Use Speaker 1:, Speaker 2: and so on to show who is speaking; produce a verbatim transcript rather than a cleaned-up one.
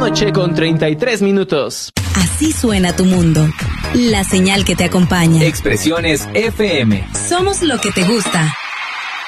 Speaker 1: noche con treinta y tres minutos.
Speaker 2: Así suena tu mundo. La señal que te acompaña.
Speaker 3: Expresiones F M.
Speaker 2: Somos lo que te gusta.